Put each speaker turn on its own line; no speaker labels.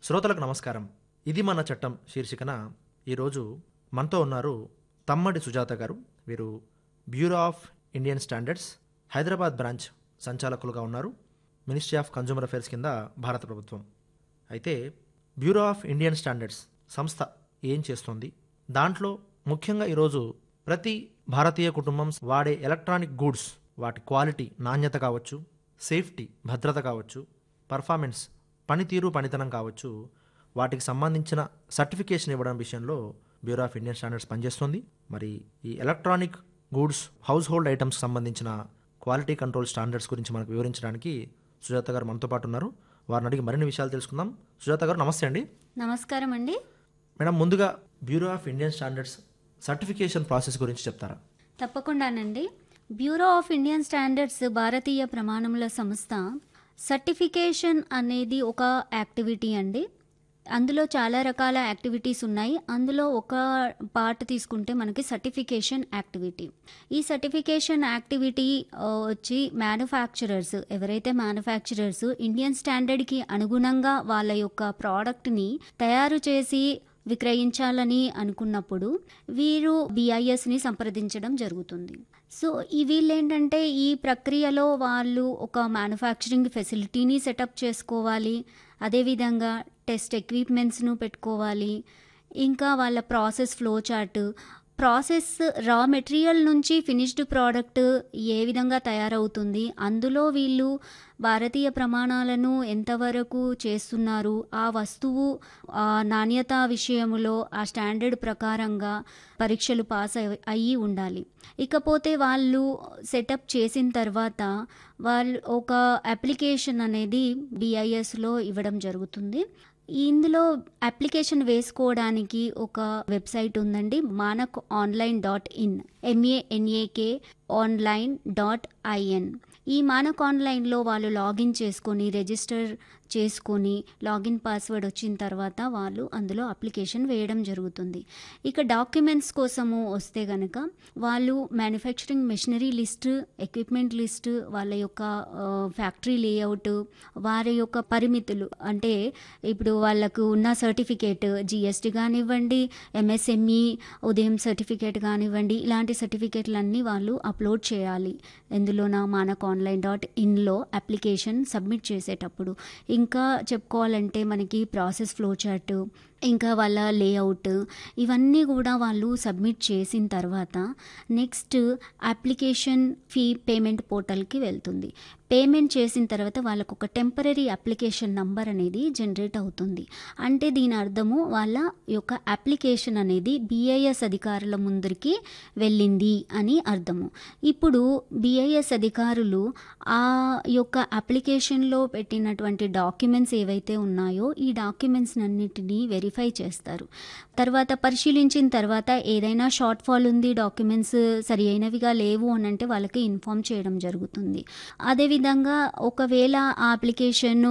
శ్రోతలకు నమస్కారం. ఇది మన చట్టం శీర్షికన ఈరోజు మనతో ఉన్నారు తమ్మడి సుజాత గారు. వీరు bureau of Indian standards Hyderabad branch సంచాలకులుగా ఉన్నారు. మినిస్ట్రీ ఆఫ్ కన్జ్యూమర్ అఫైర్స్ కింద భారత ప్రభుత్వం. అయితే బ్యూరో ఆఫ్ ఇండియన్ స్టాండర్డ్స్ సంస్థ ఏం చేస్తుంది, దాంట్లో ముఖ్యంగా ఈరోజు ప్రతి భారతీయ కుటుంబం వాడే ఎలక్ట్రానిక్ గూడ్స్ వాటి క్వాలిటీ నాణ్యత కావచ్చు, సేఫ్టీ భద్రత కావచ్చు, పర్ఫార్మెన్స్ పనితీరు పనితనం కావచ్చు, వాటికి సంబంధించిన సర్టిఫికేషన్ ఇవ్వడం విషయంలో బ్యూరో ఆఫ్ ఇండియన్ స్టాండర్డ్స్ పనిచేస్తుంది. మరి ఈ electronic goods house hold items సంబంధించిన క్వాలిటీ కంట్రోల్ స్టాండర్డ్స్ గురించి మనకు వివరించడానికి సుజాత గారు మనతో పాటు ఉన్నారు. వారిని అడిగి మరిన్ని విషయాలు తెలుసుకుందాం. సుజాత గారు నమస్తే అండి.
నమస్కారం అండి.
మేడం, ముందుగా bureau of Indian standards certification process గురించి చెప్తారా?
తప్పకుండానండి. బ్యూరో ఆఫ్ ఇండియన్ స్టాండర్డ్స్ భారతీయ ప్రమాణముల సంస్థ. సర్టిఫికేషన్ అనేది ఒక యాక్టివిటీ అండి. అందులో చాలా రకాల యాక్టివిటీస్ ఉన్నాయి. అందులో ఒక పార్ట్ తీసుకుంటే మనకి సర్టిఫికేషన్ యాక్టివిటీ. ఈ సర్టిఫికేషన్ యాక్టివిటీ వచ్చి మ్యానుఫ్యాక్చరర్స్, ఎవరైతే మ్యానుఫ్యాక్చరర్స్ ఇండియన్ స్టాండర్డ్కి అనుగుణంగా వాళ్ళ యొక్క ప్రోడక్ట్ని తయారు చేసి విక్రయించాలని అనుకున్నప్పుడు వీరు BISని సంప్రదించడం జరుగుతుంది. సో వీళ్ళేంటంటే ఈ ప్రక్రియలో వాళ్ళు ఒక మ్యానుఫ్యాక్చరింగ్ ఫెసిలిటీని సెటప్ చేసుకోవాలి, అదేవిధంగా టెస్ట్ ఎక్విప్మెంట్స్ను పెట్టుకోవాలి, ఇంకా వాళ్ళ process flow chart, process raw material నుంచి ఫినిష్డ్ ప్రోడక్ట్ ఏ విధంగా తయారవుతుంది, అందులో వీళ్ళు భారతీయ ప్రమాణాలను ఎంతవరకు చేస్తున్నారు, ఆ వస్తువు నాణ్యత విషయంలో ఆ స్టాండర్డ్ ప్రకారంగా పరీక్షలు పాస్ అయ్యి ఉండాలి. ఇకపోతే వాళ్ళు సెటప్ చేసిన తర్వాత వాళ్ళు ఒక అప్లికేషన్ అనేది BISలో ఇవ్వడం జరుగుతుంది. ఇందులో అప్లికేషన్ వేసుకోవడానికి ఒక వెబ్సైట్ ఉందండి, manakonline.in, MANAK online.in. ఈ మానక్ ఆన్లైన్లో వాళ్ళు లాగిన్ చేసుకొని రిజిస్టర్ చేసుకొని లాగిన్ పాస్వర్డ్ వచ్చిన తర్వాత వాళ్ళు అందులో అప్లికేషన్ వేయడం జరుగుతుంది. ఇక డాక్యుమెంట్స్ కోసము వస్తే కనుక వాళ్ళు manufacturing machinery list, equipment list, వాళ్ళ యొక్క ఫ్యాక్టరీ లేఅవుట్, వారి యొక్క పరిమితులు, అంటే ఇప్పుడు వాళ్ళకు ఉన్న సర్టిఫికేట్ GST కానివ్వండి, MSME ఉదయం సర్టిఫికేట్ కానివ్వండి, ఇలాంటి సర్టిఫికేట్లన్నీ వాళ్ళు అప్లోడ్ చేయాలి. ఎందులోనా manakonline.inలో అప్లికేషన్ సబ్మిట్ చేసేటప్పుడు. ఇంకా చెప్పుకోవాలంటే మనకి ప్రాసెస్ ఫ్లో చార్ట్, ఇంకా వాళ్ళ లేఅవుట్, ఇవన్నీ కూడా వాళ్ళు సబ్మిట్ చేసిన తర్వాత నెక్స్ట్ అప్లికేషన్ ఫీ పేమెంట్ పోర్టల్కి వెళ్తుంది. పేమెంట్ చేసిన తర్వాత వాళ్ళకు ఒక టెంపరరీ అప్లికేషన్ నంబర్ అనేది జనరేట్ అవుతుంది. అంటే దీని అర్థము వాళ్ళ యొక్క అప్లికేషన్ అనేది BIS అధికారుల ముందరికి వెళ్ళింది అని అర్థము. ఇప్పుడు BIS అధికారులు ఆ యొక్క అప్లికేషన్లో పెట్టినటువంటి డాక్యుమెంట్స్ ఏవైతే ఉన్నాయో ఈ డాక్యుమెంట్స్ అన్నిటినీ వెరిఫై చేస్తారు. తర్వాత పరిశీలించిన తర్వాత ఏదైనా షార్ట్ ఫాల్ ఉంది, డాక్యుమెంట్స్ సరి అయినవిగా లేవు అని అంటే వాళ్ళకి ఇన్ఫామ్ చేయడం జరుగుతుంది. అదేవిధంగా ఒకవేళ ఆ అప్లికేషన్